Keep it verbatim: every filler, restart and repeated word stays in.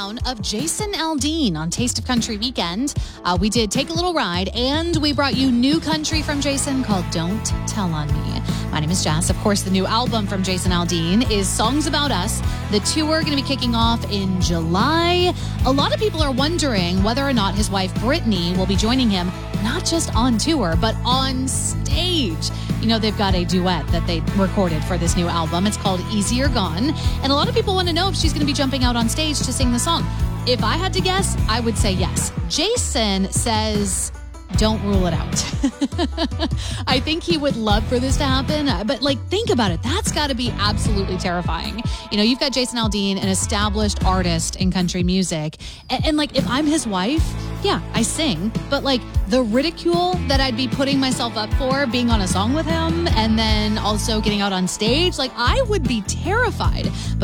hometown of Jason Aldean on Taste of Country Weekend. Uh, we did Take a Little Ride, and we brought you new country from Jason called Don't Tell on Me. My name is Jess. Of course, the new album from Jason Aldean is Songs About Us. The tour going to be kicking off in July. A lot of people are wondering whether or not his wife Brittany will be joining him, not just on tour, but on stage. You know, they've got a duet that they recorded for this new album. It's called Easy or Gone. And a lot of people want to know if she's going to be jumping out on stage to sing the song. If I had to guess, I would say yes. Jason says, don't rule it out. I think he would love for this to happen. But, like, think about it. That's got to be absolutely terrifying. You know, you've got Jason Aldean, an established artist in country music. And, and, like, if I'm his wife, yeah, I sing. But, like, the ridicule that I'd be putting myself up for being on a song with him and then also getting out on stage, like, I would be terrified. But